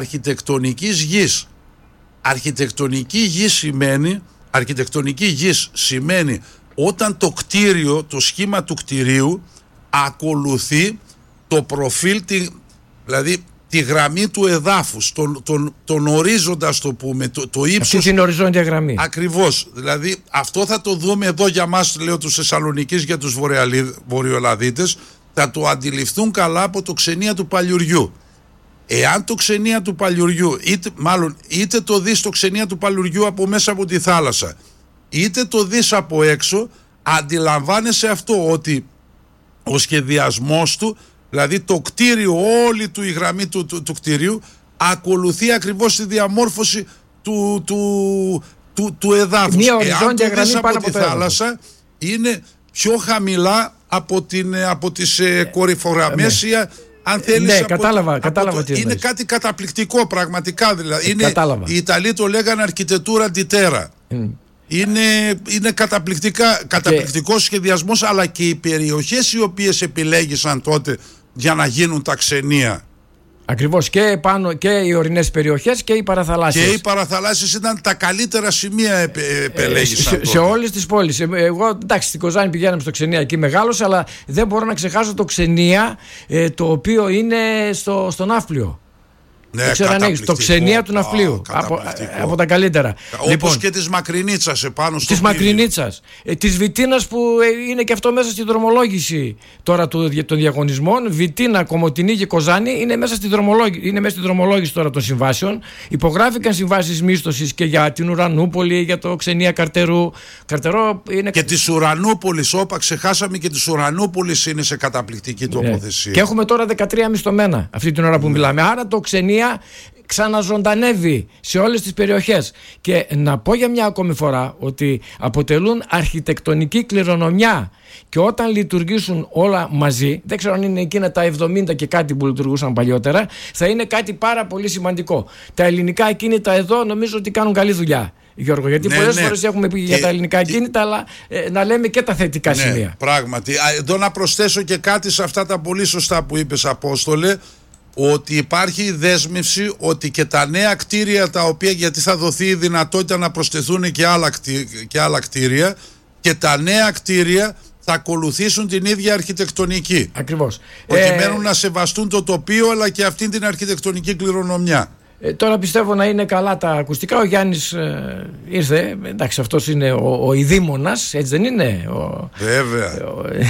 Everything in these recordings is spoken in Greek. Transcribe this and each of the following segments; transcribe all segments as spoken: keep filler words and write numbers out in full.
αρχιτεκτονικής γης. Αρχιτεκτονική γη σημαίνει, αρχιτεκτονική γης σημαίνει όταν το κτίριο, το σχήμα του κτιρίου ακολουθεί το προφίλ, τη, δηλαδή τη γραμμή του εδάφους, τον, τον, τον ορίζοντα, το πούμε, το, το ύψος. Αυτή την οριζόντια γραμμή. Ακριβώς. Δηλαδή αυτό θα το δούμε εδώ για μας, λέω, τους Θεσσαλονικείς, για τους Βορειοελλαδίτες, θα το αντιληφθούν καλά από το ξενία του Παλιουριού. Εάν το ξενία του Παλιουριού, είτε, μάλλον είτε το δεις το ξενία του Παλιουριού από μέσα από τη θάλασσα, είτε το δεις από έξω, αντιλαμβάνεσαι αυτό, ότι ο σχεδιασμός του, δηλαδή το κτίριο, όλη του η γραμμή του, του, του κτίριου ακολουθεί ακριβώς τη διαμόρφωση του, του, του, του εδάφους. Μία εάν το δεις από, από τη θάλασσα έδαφος, είναι πιο χαμηλά από, την, από τις ε, κορυφογραμμές, ναι. Αν θέλεις, ναι, από, κατάλαβα, από κατάλαβα το, τι είναι εννοείς. κάτι καταπληκτικό πραγματικά, δηλαδή. Είναι, κατάλαβα. Οι Ιταλοί το λέγανε αρχιτεκτούρα ντιτέρα. Mm. Είναι, είναι καταπληκτικά, καταπληκτικός και... σχεδιασμός, αλλά και οι περιοχές οι οποίες επιλέγησαν τότε για να γίνουν τα ξενία. Ακριβώς, και, πάνω, και οι ορεινές περιοχές και οι παραθαλάσσιες. Και οι παραθαλάσσιες ήταν τα καλύτερα σημεία επε, επελέγησαν ε, σε, σε όλες τις πόλεις. Εγώ, εντάξει, στην Κοζάνη πηγαίναμε στο Ξενία, εκεί μεγάλος, αλλά δεν μπορώ να ξεχάσω το Ξενία, ε, το οποίο είναι στο, στο Ναύπλιο. Ναι, δεν ξέρω αν έχεις το Ξενία του Ναυπλίου, από, από τα καλύτερα. Όπως λοιπόν, και της Μακρινίτσας επάνω στο Της Μακρινίτσας, ε, της Βιτίνας, που ε, είναι και αυτό μέσα στη δρομολόγηση τώρα του, των διαγωνισμών. Βιτίνα, Κομοτηνή και Κοζάνη είναι μέσα στη δρομολόγηση, είναι μέσα στη δρομολόγηση τώρα των συμβάσεων. Υπογράφηκαν συμβάσεις μίσθωσης και για την Ουρανούπολη, για το Ξενία Καρτερού. Καρτερό είναι... Και της Ουρανούπολης, όπα ξεχάσαμε, και της Ουρανούπολης είναι σε καταπληκτική τοποθεσία. Ναι. Και έχουμε τώρα δεκατρία μισθωμένα αυτή την ώρα που ναι. μιλάμε. Άρα το Ξενία ξαναζωντανεύει σε όλες τις περιοχές. Και να πω για μια ακόμη φορά ότι αποτελούν αρχιτεκτονική κληρονομιά, και όταν λειτουργήσουν όλα μαζί, δεν ξέρω αν είναι εκείνα τα εβδομήντα και κάτι που λειτουργούσαν παλιότερα, θα είναι κάτι πάρα πολύ σημαντικό. Τα ελληνικά ακίνητα εδώ νομίζω ότι κάνουν καλή δουλειά, Γιώργο, γιατί ναι, πολλές ναι. φορές έχουμε πει και για τα ελληνικά κίνητα, και... αλλά ε, να λέμε και τα θετικά ναι, σημεία. Πράγματι. Εδώ να προσθέσω και κάτι σε αυτά τα πολύ σωστά που είπες, Απόστολε, ότι υπάρχει δέσμευση ότι και τα νέα κτίρια, τα οποία, γιατί θα δοθεί η δυνατότητα να προσθεθούν και άλλα, και άλλα κτίρια, και τα νέα κτίρια θα ακολουθήσουν την ίδια αρχιτεκτονική. Ακριβώς. Προκειμένου ε... να σεβαστούν το τοπίο, αλλά και αυτήν την αρχιτεκτονική κληρονομιά. Ε, τώρα πιστεύω να είναι καλά τα ακουστικά. Ο Γιάννης ε, ήρθε. Εντάξει, αυτός είναι ο, ο ειδήμονας, έτσι δεν είναι? Ο, Βέβαια. Ο, ε,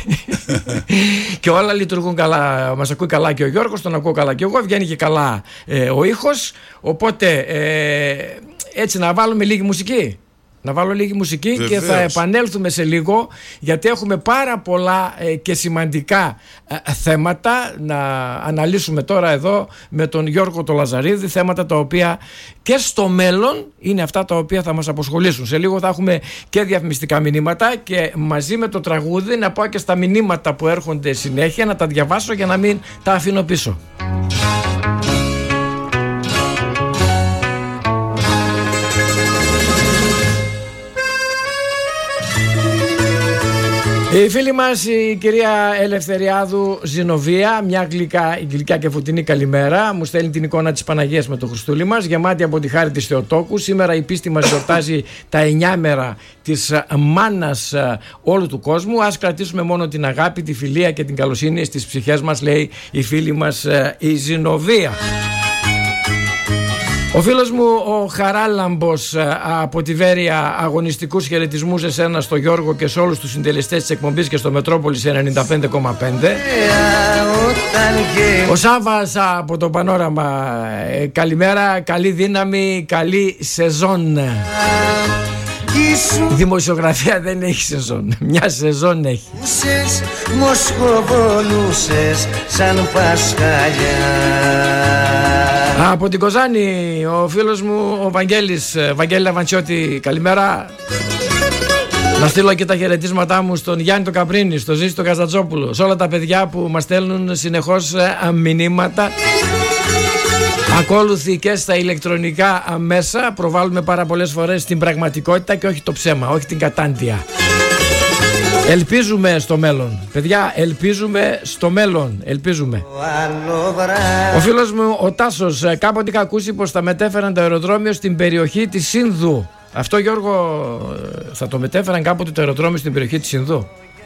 και όλα λειτουργούν καλά. Μας ακούει καλά και ο Γιώργος, τον ακούω καλά και εγώ. Βγαίνει και καλά ε, ο ήχος. Οπότε ε, έτσι να βάλουμε λίγη μουσική. Να βάλω λίγη μουσική. Βεβαίως. Και θα επανέλθουμε σε λίγο, γιατί έχουμε πάρα πολλά ε, και σημαντικά ε, θέματα να αναλύσουμε τώρα εδώ με τον Γιώργο το Λαζαρίδη, θέματα τα οποία και στο μέλλον είναι αυτά τα οποία θα μας αποσχολήσουν. Σε λίγο θα έχουμε και διαφημιστικά μηνύματα, και μαζί με το τραγούδι να πάω και στα μηνύματα που έρχονται συνέχεια, να τα διαβάσω για να μην τα αφήνω πίσω. Η φίλη μας η κυρία Ελευθεριάδου Ζηνοβία, μια γλυκά, γλυκιά και φωτεινή καλημέρα, μου στέλνει την εικόνα της Παναγίας με το Χριστούλη μας, γεμάτη από τη χάρη της Θεοτόκου. Σήμερα η πίστη μας γιορτάζει τα εννιά μέρα της μάνας όλου του κόσμου. Ας κρατήσουμε μόνο την αγάπη, τη φιλία και την καλοσύνη στις ψυχές μας, λέει η φίλη μας η Ζηνοβία. Ο φίλος μου ο Χαράλαμπος από τη Βέρεια, αγωνιστικούς χαιρετισμούς εσένα, στο Γιώργο και σε όλους τους συντελεστές της εκπομπής και στο Μετρόπολης ενενήντα πέντε κόμμα πέντε. Ο Σάββας από το Πανόραμα, καλημέρα, καλή δύναμη, καλή σεζόν. Η δημοσιογραφία δεν έχει σεζόν, μια σεζόν έχει. Μοσχοβολούσες σαν Πασχαλιά. Από την Κοζάνη ο φίλος μου ο Βαγγέλης, Βαγγέλη Λαβαντσιώτη, καλημέρα. Να στείλω και τα χαιρετίσματά μου στον Γιάννη το Καπρίνη, στον Ζήση το Καζατζόπουλο, σε όλα τα παιδιά που μας στέλνουν συνεχώς μηνύματα. Ακόλουθοι και στα ηλεκτρονικά μέσα, προβάλλουμε πάρα πολλές φορές την πραγματικότητα και όχι το ψέμα, όχι την κατάντια. Ελπίζουμε στο μέλλον. Παιδιά, ελπίζουμε στο μέλλον. Ελπίζουμε. Ο φίλος μου ο Τάσος, κάποτε είχα ακούσει πως θα μετέφεραν το αεροδρόμιο στην περιοχή της Σύνδου. Αυτό, Γιώργο, θα το μετέφεραν κάποτε το αεροδρόμιο στην περιοχή της Σύνδου?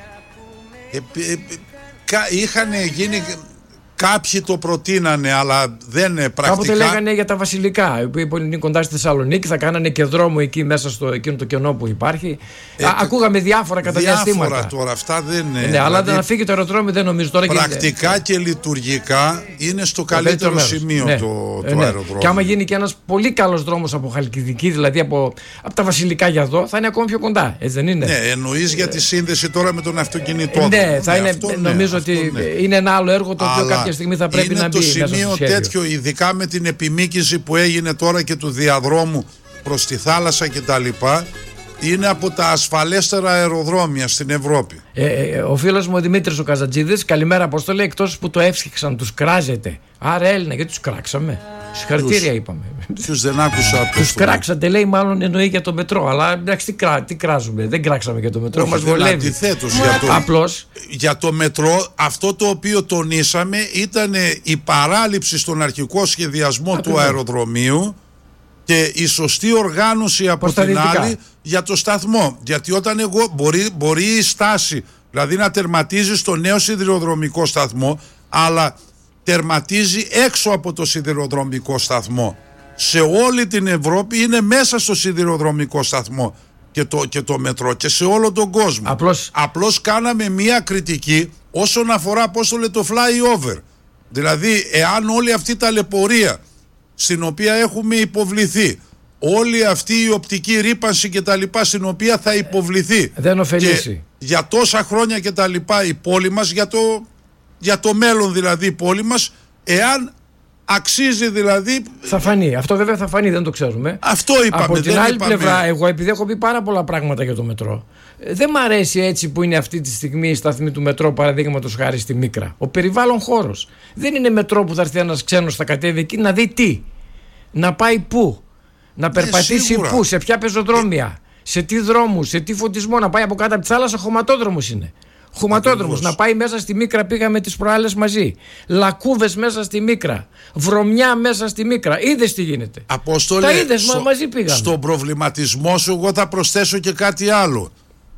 Ε, ε, ε, είχαν γίνει... Κάποιοι το προτείνανε, αλλά δεν είναι πρακτικά. Κάποτε λέγανε για τα Βασιλικά, που είναι κοντά στη Θεσσαλονίκη, θα κάνανε και δρόμο εκεί μέσα στο εκείνο το κενό που υπάρχει. Ε, Α, ακούγαμε διάφορα κατά διαστήματα. Διάφορα τώρα, αυτά δεν είναι. Ναι, δηλαδή, αλλά να φύγει το αεροδρόμιο δεν νομίζω τώρα. Πρακτικά και, και λειτουργικά είναι στο καλύτερο το σημείο ναι. το, το ναι. αεροδρόμιο. Και άμα γίνει και ένας πολύ καλός δρόμος από Χαλκιδική, δηλαδή από, από τα Βασιλικά για εδώ, θα είναι ακόμη πιο κοντά. Έτσι δεν είναι? Ναι, εννοείς για τη σύνδεση τώρα με τον αυτοκινητόδρομο. Ναι, θα είναι, νομίζω ότι είναι ένα άλλο έργο το οποίο κάποια στιγμή θα πρέπει είναι να μπει. Είναι το σημείο τέτοιο, ειδικά με την επιμήκυση που έγινε τώρα και του διαδρόμου προς τη θάλασσα και τα λοιπά, είναι από τα ασφαλέστερα αεροδρόμια στην Ευρώπη. Ε, ε, ο φίλος μου ο Δημήτρης ο Καζατζίδης, καλημέρα Απόστολε, εκτός που το εύσχεξαν, τους κράζετε. Άρα Έλληνα, γιατί τους κράξαμε? Συγχαρητήρια είπαμε. Τους δεν άκουσα. Τους κράξατε, λέει, μάλλον εννοεί για το μετρό. Αλλά εντάξει, τι, κρά, τι κράζουμε, δεν κράξαμε για το μετρό. Όχι, μας βολεύει. Αντιθέτως, για το, απλώς για το μετρό, αυτό το οποίο τονίσαμε ήταν η παράληψη στον αρχικό σχεδιασμό Ακριβώς. του αεροδρομίου και η σωστή οργάνωση από την άλλη για το σταθμό. Γιατί όταν εγώ μπορεί, μπορεί η στάση, δηλαδή να τερματίζει στο νέο σιδηροδρομικό σταθμό, αλλά τερματίζει έξω από το σιδηροδρομικό σταθμό. Σε όλη την Ευρώπη είναι μέσα στο σιδηροδρομικό σταθμό και το, και το μετρό και σε όλο τον κόσμο. Απλώς, Απλώς κάναμε μία κριτική όσον αφορά, πώς το λέει, το flyover. Δηλαδή, εάν όλη αυτή η ταλαιπωρία στην οποία έχουμε υποβληθεί, όλη αυτή η οπτική ρύπανση και τα λοιπά στην οποία θα υποβληθεί, δεν ωφελήσει για τόσα χρόνια και τα λοιπά η πόλη μας, για το, για το μέλλον δηλαδή η πόλη μας, εάν αξίζει δηλαδή. Θα φανεί. Αυτό βέβαια θα φανεί, δεν το ξέρουμε. Αυτό είπαμε. Από την δεν άλλη είπαμε... πλευρά, εγώ επειδή έχω πει πάρα πολλά πράγματα για το μετρό, δεν μ' αρέσει έτσι που είναι αυτή τη στιγμή η σταθμή του μετρό, παραδείγματος χάρη στη Μίκρα. Ο περιβάλλον χώρος. Δεν είναι μετρό που θα έρθει ένας ξένος, θα κατέβει εκεί να δει τι. Να πάει πού. Να περπατήσει ε, πού, σε ποια πεζοδρόμια, ε... σε τι δρόμους, σε τι φωτισμό. Να πάει από κάτω από τη θάλασσα, χωματόδρομος είναι. Χωματόδρομος, να πάει μέσα στη Μίκρα, πήγαμε τις προάλλες μαζί. Λακκούβες μέσα στη Μίκρα. Βρωμιά μέσα στη Μίκρα. Είδες τι γίνεται? Απόστολε, τα είδες, στο, μαζί πήγαμε. Στον προβληματισμό σου εγώ θα προσθέσω και κάτι άλλο.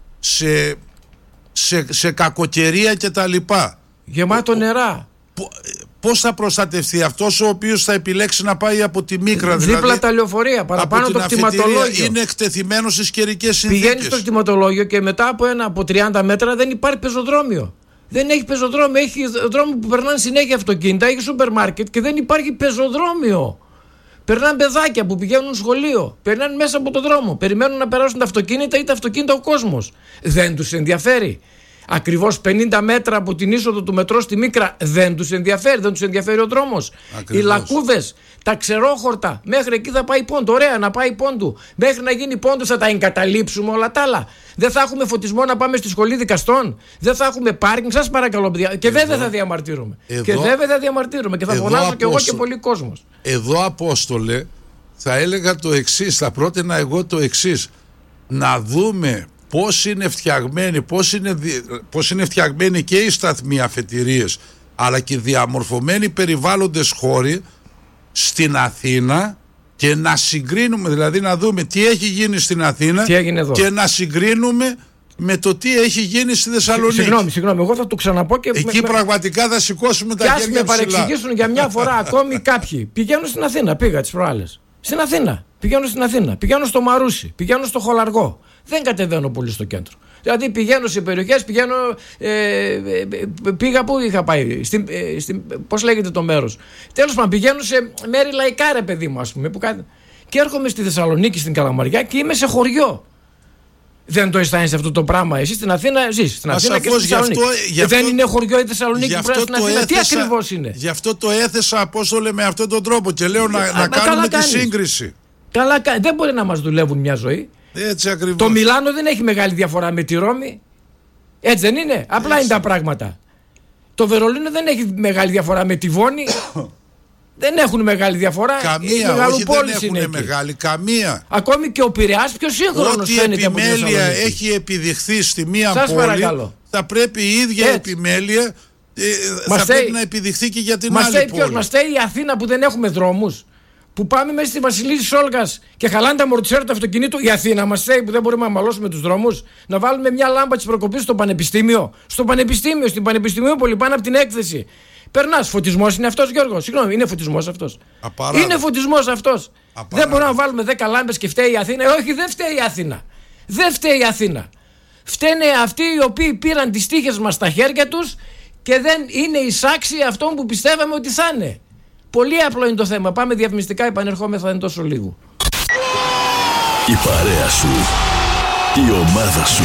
Σε, σε, σε κακοκαιρία και τα λοιπά. Γεμάτο νερά. Πώς θα προστατευτεί αυτός ο οποίος θα επιλέξει να πάει από τη Μίκρα, δηλαδή, δίπλα τα λεωφορεία, παραπάνω το κτηματολόγιο? Είναι εκτεθειμένος στις καιρικές συνθήκες. Πηγαίνει στο κτηματολόγιο και μετά από ένα από τριάντα μέτρα δεν υπάρχει πεζοδρόμιο. Δεν έχει πεζοδρόμιο. Έχει δρόμο που περνάνε συνέχεια αυτοκίνητα, έχει σούπερ μάρκετ και δεν υπάρχει πεζοδρόμιο. Περνάνε παιδάκια που πηγαίνουν σχολείο, περνάνε μέσα από τον δρόμο, περιμένουν να περάσουν τα αυτοκίνητα ή τα αυτοκίνητα ο κόσμος. Δεν τους ενδιαφέρει. Ακριβώς πενήντα μέτρα από την είσοδο του μετρό στη Μίκρα δεν τους ενδιαφέρει, δεν τους ενδιαφέρει ο δρόμος. Οι λακκούβες, τα ξερόχορτα, μέχρι εκεί θα πάει πόντο. Ωραία, να πάει πόντου. Μέχρι να γίνει πόντο θα τα εγκαταλείψουμε όλα τα άλλα. Δεν θα έχουμε φωτισμό να πάμε στη σχολή δικαστών. Δεν θα έχουμε πάρκινγκ. Σας παρακαλώ. Και βέβαια θα διαμαρτύρουμε. Εδώ, και βέβαια θα διαμαρτύρουμε. Και θα φωνάζω κι εγώ και πολλοί κόσμος. Εδώ, Απόστολε, θα έλεγα το εξής. Θα πρότεινα εγώ το εξής. Να δούμε πώς είναι φτιαγμένοι, πώς είναι, πώς είναι φτιαγμένοι και οι σταθμοί αφετηρίες, αλλά και διαμορφωμένοι περιβάλλοντες χώροι στην Αθήνα και να συγκρίνουμε, δηλαδή να δούμε τι έχει γίνει στην Αθήνα και να συγκρίνουμε με το τι έχει γίνει στη Θεσσαλονίκη. Συγγνώμη, συγγνώμη, εγώ θα το ξαναπώ και εκεί με, πραγματικά θα σηκώσουμε τα χέρια ψηλά. Και ας με παρεξηγήσουν για μια φορά ακόμη κάποιοι. Πηγαίνω στην Αθήνα, πήγα τις προάλλες. Στην Αθήνα, πηγαίνω στην Αθήνα, πηγαίνω στο Μαρούσι, πηγαίνω στο Χολαργό. Δεν κατεβαίνω πολύ στο κέντρο. Δηλαδή πηγαίνω σε περιοχές, πηγαίνω. Ε, ε, πήγα πού είχα πάει. Στην, ε, στην, πώς λέγεται το μέρος. Τέλος πάντων, πηγαίνω σε μέρη λαϊκά, ρε παιδί μου, ας πούμε. Που κάτι... Και έρχομαι στη Θεσσαλονίκη, στην Καλαμαριά και είμαι σε χωριό. Δεν το αισθάνεσαι αυτό το πράγμα? Εσύ στην Αθήνα ζεις. Στην Αθήνα και στη Θεσσαλονίκη. Αυτό, αυτό, δεν είναι χωριό η Θεσσαλονίκη που πρέπει στην Αθήνα. Έθεσα, τι ακριβώς είναι? Γι' αυτό το έθεσα, Απόστολε, με αυτόν τον τρόπο και λέω να, να κάνουμε τη σύγκριση. Καλά, δεν μπορεί να μας δουλεύουν μια ζωή. Έτσι ακριβώς. Το Μιλάνο δεν έχει μεγάλη διαφορά με τη Ρώμη. Έτσι δεν είναι? Απλά έτσι είναι τα πράγματα. Το Βερολίνο δεν έχει μεγάλη διαφορά με τη Βόνη. Δεν έχουν μεγάλη διαφορά. Καμία, όχι, δεν έχουν μεγάλη, καμία. Ακόμη και ο Πειραιάς πιο σύγχρονος φαίνεται από την επιμέλεια έχει επιδειχθεί στη μία Σας πόλη, παρακαλώ. θα πρέπει η ίδια Έτσι. επιμέλεια ε, θα στέει, πρέπει να επιδειχθεί και για την μας άλλη στέει πόλη. Ποιος, μας στέει η Αθήνα που δεν έχουμε δρόμους, που πάμε μέσα στη Βασιλής Όλγας και χαλάνε τα μορτσέρ του αυτοκινήτου. Η Αθήνα μας στέει που δεν μπορούμε να μαλώσουμε τους δρόμους, να βάλουμε μια λάμπα της προκοπής στο πανεπιστήμιο. Στο πανεπιστήμιο, στην Πανεπιστημιούπολη, πάνω από την έκθεση. Περνάς, φωτισμός είναι αυτός, Γιώργο? Συγγνώμη, είναι φωτισμός αυτός? Απαράδεκτο. Είναι φωτισμός αυτός? Απαράδεκτο. Δεν μπορούμε να βάλουμε δέκα λάμπες και φταίει η Αθήνα? Ε, όχι, δεν φταίει η Αθήνα. Δεν φταίει η Αθήνα. Φταίνε αυτοί οι οποίοι πήραν τις τύχες μας στα χέρια τους και δεν είναι εισάξιοι αυτών που πιστεύαμε ότι θα είναι. Πολύ απλό είναι το θέμα. Πάμε διαφημιστικά, επανερχόμεθα εν τόσο λίγο. Η παρέα σου, η ομάδα σου.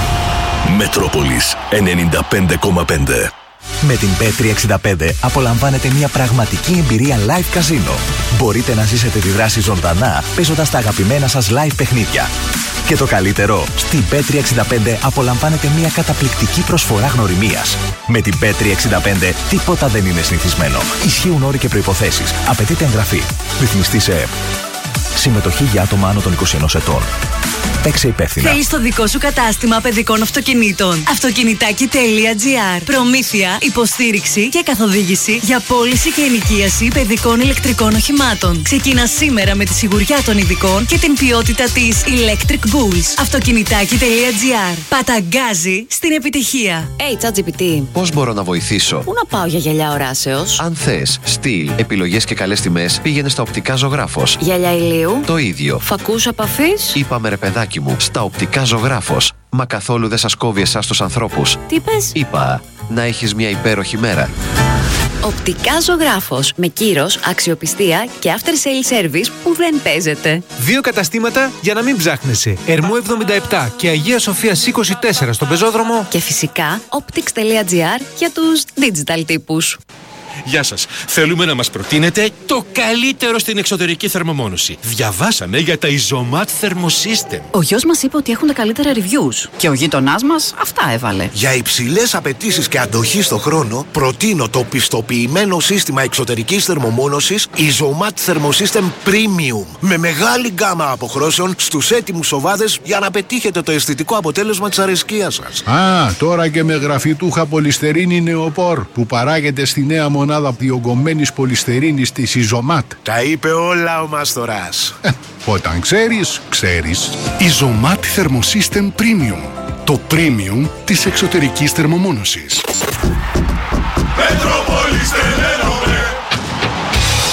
Μετρόπολης ενενήντα πέντε κόμμα πέντε. Με την μπετ τριακόσια εξήντα πέντε απολαμβάνετε μια πραγματική εμπειρία live καζίνο. Μπορείτε να ζήσετε τη δράση ζωντανά παίζοντας τα αγαπημένα σας live παιχνίδια. Και το καλύτερο, στην μπετ τριακόσια εξήντα πέντε απολαμβάνετε μια καταπληκτική προσφορά γνωριμίας. Με την μπετ τριακόσια εξήντα πέντε τίποτα δεν είναι συνηθισμένο. Ισχύουν όροι και προϋποθέσεις. Απαιτείται εγγραφή. Ρυθμιστή σε ΕΕΠ. Συμμετοχή για άτομα άνω των είκοσι ενός ετών. Παίξε υπεύθυνα. Θέλεις το δικό σου κατάστημα παιδικών αυτοκινήτων? Αυτοκινητάκι.gr. Προμήθεια, υποστήριξη και καθοδήγηση για πώληση και ενοικίαση παιδικών ηλεκτρικών οχημάτων. Ξεκινά σήμερα με τη σιγουριά των ειδικών και την ποιότητα της Electric Bulls. Αυτοκινητάκι.gr. Παταγκάζει στην επιτυχία. Hey, ChatGPT. Πώς μπορώ να βοηθήσω? Πού να πάω για γυαλιά οράσεως? Αν θες στυλ, επιλογές και καλές τιμές, πήγαινε στα Οπτικά Ζωγράφος. Γυαλιά ηλίου. Το ίδιο. Φακούς επαφής. Είπαμε ρε παιδάκι μου, στα Οπτικά Ζωγράφος. Μα καθόλου δεν σας κόβει εσάς τους ανθρώπους. Τι πες? Είπα, να έχεις μια υπέροχη μέρα. Οπτικά Ζωγράφος. Με κύρος, αξιοπιστία και after sale service που δεν παίζεται. Δύο καταστήματα για να μην ψάχνεσαι. Ερμού εβδομήντα επτά και Αγία Σοφίας είκοσι τέσσερα στον Πεζόδρομο. Και φυσικά optics.gr για τους digital τύπους. Γεια σας. Θέλουμε να μας προτείνετε το καλύτερο στην εξωτερική θερμομόνωση. Διαβάσαμε για τα Isomat Thermosystem. Ο γιος μας είπε ότι έχουν τα καλύτερα reviews. Και ο γείτονάς μας αυτά έβαλε. Για υψηλές απαιτήσεις και αντοχή στο χρόνο, προτείνω το πιστοποιημένο σύστημα εξωτερικής θερμομόνωσης Isomat Thermosystem Premium. Με μεγάλη γκάμα αποχρώσεων στους έτοιμους οβάδες για να πετύχετε το αισθητικό αποτέλεσμα της αρεσκίας σας. Α, τώρα και με γραφιτούχα πολυστερίνη νεοπόρ που παράγεται στη νέα μονάδα διογκωμένης πολυστερίνης της Isomat. Τα είπε όλα ο Μαστοράς. Ε, όταν ξέρεις, ξέρεις. Isomat Thermosystem Premium. Το premium της εξωτερικής θερμομόνωσης. Μετρόπολης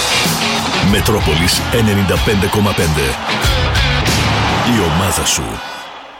Μετρόπολης ενενήντα πέντε κόμμα πέντε. Η ομάδα σου.